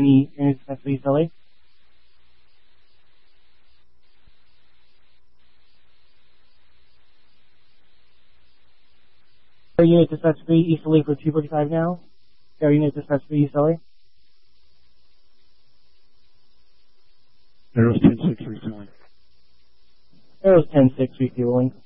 any dispatch for East LA? Air unit dispatch 3 East LA for 245 now. Air unit dispatch 3 East LA. Arrows 10-6 refueling. Arrows 10-6 refueling.